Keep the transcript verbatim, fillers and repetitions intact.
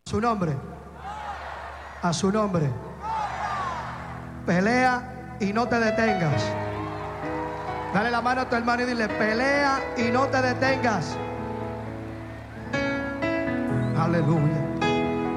Su nombre. A su nombre. Pelea y no te detengas. Dale la mano a tu hermano y dile: pelea y no te detengas. Aleluya.